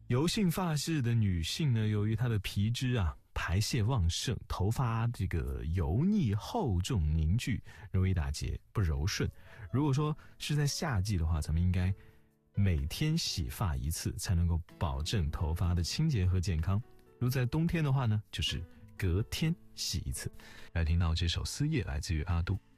油性发质的女性呢，由于她的皮脂啊排泄旺盛，头发这个油腻厚重凝聚，容易打结不柔顺。如果说是在夏季的话，咱们应该每天洗发一次，才能够保证头发的清洁和健康。如在冬天的话呢，就是隔天洗一次。来听到这首《思夜》，来自于阿杜。